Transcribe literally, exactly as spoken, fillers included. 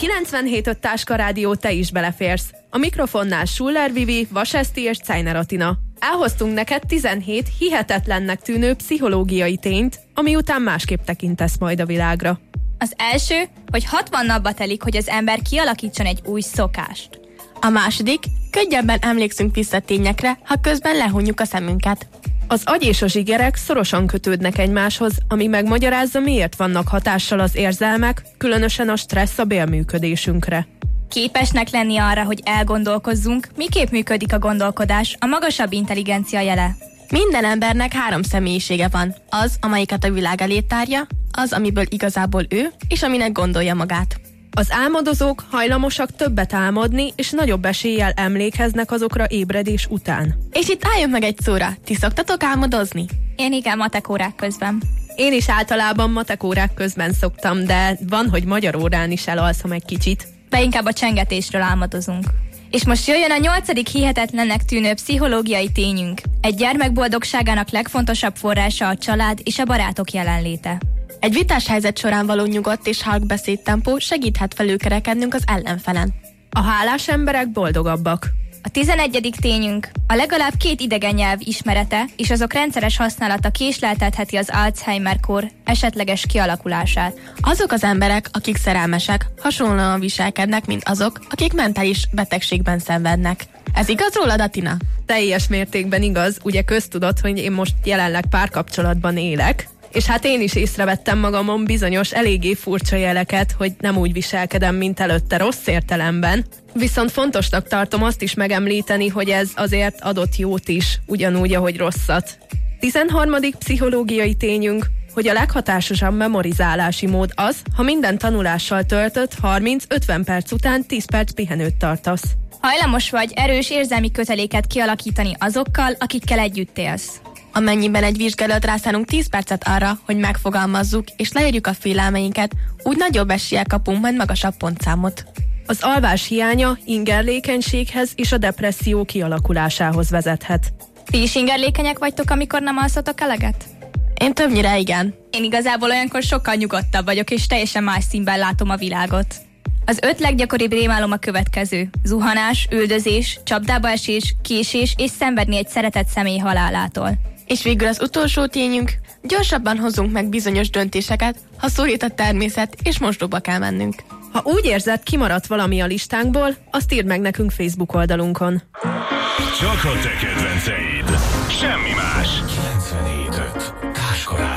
kilencvenhét öt Táska Rádió, te is beleférsz. A mikrofonnál Schuller Vivi, Vaseszti és Czajner Atina. Elhoztunk neked tizenhét hihetetlennek tűnő pszichológiai tényt, ami után másképp tekintesz majd a világra. Az első, hogy hatvan napba telik, hogy az ember kialakítson egy új szokást. A második, könnyebben emlékszünk vissza tényekre, ha közben lehunjuk a szemünket. Az agy és a zsigerek szorosan kötődnek egymáshoz, ami megmagyarázza, miért vannak hatással az érzelmek, különösen a stressz a bélműködésünkre. Képesnek lenni arra, hogy elgondolkozzunk, miképp működik a gondolkodás, a magasabb intelligencia jele. Minden embernek három személyisége van. Az, amelyiket a világ elé tárja, az, amiből igazából ő, és aminek gondolja magát. Az álmodozók hajlamosak többet álmodni, és nagyobb eséllyel emlékeznek azokra ébredés után. És itt álljunk meg egy szóra. Ti szoktatok álmodozni? Én igen, matek órák közben. Én is általában matek órák közben szoktam, de van, hogy magyar órán is elalszom egy kicsit. De inkább a csengetésről álmodozunk. És most jöjjön a nyolcadik hihetetlennek tűnő pszichológiai tényünk. Egy gyermek boldogságának legfontosabb forrása a család és a barátok jelenléte. Egy vitás helyzet során való nyugodt és halk beszédtempó segíthet felülkerekednünk az ellenfelen. A hálás emberek boldogabbak. A tizenegyedik tényünk. A legalább két idegen nyelv ismerete és azok rendszeres használata késleltetheti az Alzheimer-kór esetleges kialakulását. Azok az emberek, akik szerelmesek, hasonlóan viselkednek, mint azok, akik mentális betegségben szenvednek. Ez igaz rólad, Atina? Teljes mértékben igaz, ugye köztudott, hogy én most jelenleg párkapcsolatban élek, és hát én is észrevettem magamon bizonyos eléggé furcsa jeleket, hogy nem úgy viselkedem, mint előtte, rossz értelemben. Viszont fontosnak tartom azt is megemlíteni, hogy ez azért adott jót is, ugyanúgy, ahogy rosszat. tizenharmadik pszichológiai tényünk, hogy a leghatásosabb memorizálási mód az, ha minden tanulással töltött harminc-ötven perc után tíz perc pihenőt tartasz. Hajlamos vagy erős érzelmi köteléket kialakítani azokkal, akikkel együtt élsz. Amennyiben egy vizsgálót rászánunk tíz percet arra, hogy megfogalmazzuk és leírjuk a félelmeinket, úgy nagyobb eséllyel kapunk majd magasabb pontszámot. Az alvás hiánya ingerlékenységhez és a depresszió kialakulásához vezethet. Ti is ingerlékenyek vagytok, amikor nem alszatok eleget? Én többnyire igen. Én igazából olyankor sokkal nyugodtabb vagyok, és teljesen más színben látom a világot. Az öt leggyakoribb rémálom a következő. Zuhanás, üldözés, csapdába esés, késés és szenvedni egy szeretett személy halálától. És végül az utolsó tényünk, gyorsabban hozzunk meg bizonyos döntéseket, ha szorít a természet és mosdóba kell mennünk. Ha úgy érzed, kimaradt valami a listánkból, azt írd meg nekünk Facebook oldalunkon. Csak a te kedvenceid. Semmi más. kilencvenhét öt Táska Rádió.